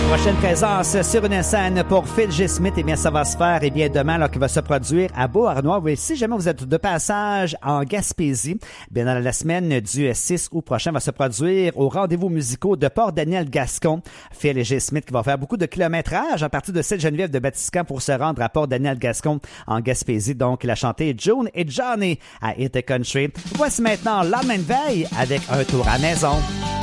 Prochaine présence sur une scène pour Phil G. Smith, eh bien, ça va se faire, eh bien, demain, alors qu'il va se produire à Beauharnois. Oui, si jamais vous êtes de passage en Gaspésie, bien, dans la semaine du 6 août prochain, va se produire au rendez-vous musicaux de Port-Daniel-Gascon. Phil G. Smith qui va faire beaucoup de kilométrage à partir de Sainte-Geneviève de Batiscan pour se rendre à Port-Daniel-Gascon en Gaspésie. Donc, il a chanté June et Johnny à Hit Country. Voici maintenant Lendemain de veille avec Un tour à la maison.